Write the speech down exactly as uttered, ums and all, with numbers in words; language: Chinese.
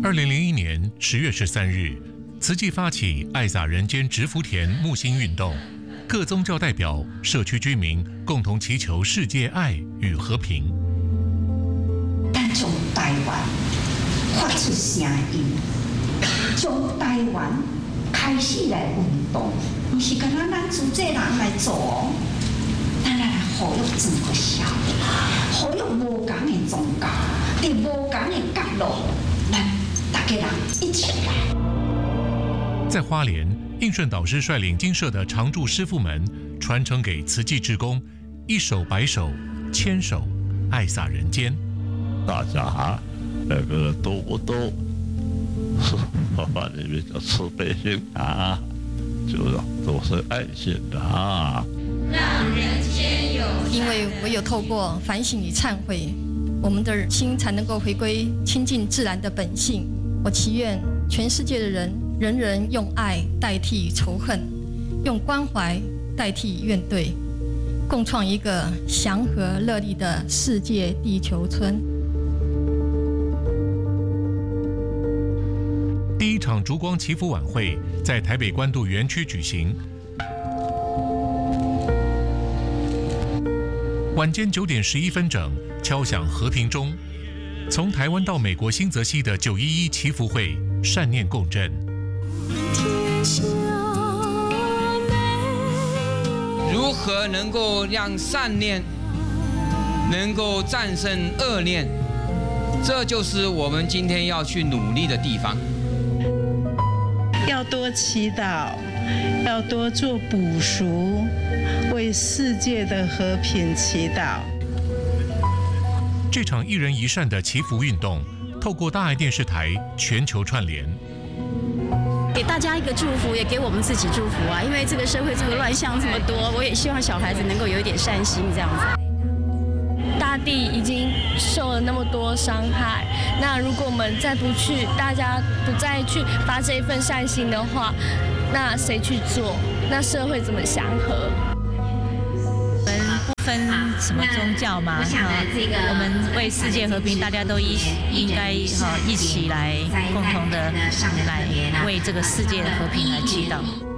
二零零一年十月十三日，慈济发起爱洒人间植福田木星运动，各宗教代表、社区居民共同祈求世界爱与和平。 咱从台湾发出声音，从台湾开始来运动，不是干咱咱自己人来做，咱来呼吁整个社会，呼吁无同的宗教，伫无同的角落，咱大家人一起来。 在花莲，应顺导师率领精舍的常住师父们，传承给慈济志工一手摆手，牵手爱洒人间。 大家那个都不都是佛法里面叫慈悲心啊，就是都是爱心的啊。 让人间有善， 因为唯有透过反省与忏悔，我们的心才能够回归亲近自然的本性。我祈愿全世界的人，人人用爱代替仇恨，用关怀代替怨怼，共创一个祥和乐利的世界地球村。 第一场烛光祈福晚会在台北关渡园区举行。晚间九点十一分整，敲响和平钟。从台湾到美国新泽西的九一一祈福会善念共振。 如何能够让善念能够战胜恶念？这就是我们今天要去努力的地方。 要多祈祷，要多做补赎，为世界的和平祈祷。 这场一人一善的祈福运动，透过大爱电视台全球串联， 给大家一个祝福，也给我们自己祝福啊！因为这个社会这个乱象这么多，我也希望小孩子能够有一点善心，这样子。 大地已经受了那么多伤害，那如果我们再不去，大家不再去发这一份善心的话，那谁去做？那社会怎么祥和？ 我们不分什么宗教嘛，我们为世界和平，大家都一应该哈一起来共同的来为这个世界的和平来祈祷。